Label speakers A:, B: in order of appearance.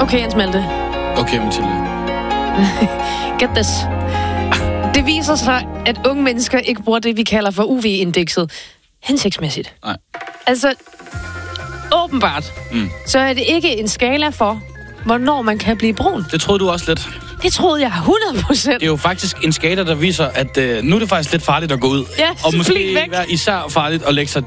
A: Okay, Jens Malte.
B: Okay, Mathilde.
A: Get this. Det viser sig, at unge mennesker ikke bruger det, vi kalder for UV-indekset hensigtsmæssigt.
B: Nej.
A: Altså, åbenbart, så er det ikke en skala for, hvornår man kan blive brun.
B: Det troede du også lidt.
A: Det troede jeg 100%.
B: Det er jo faktisk en skala, der viser, at nu er det faktisk lidt farligt at gå ud.
A: Ja,
B: og måske
A: væk.
B: være især farligt at lægge sig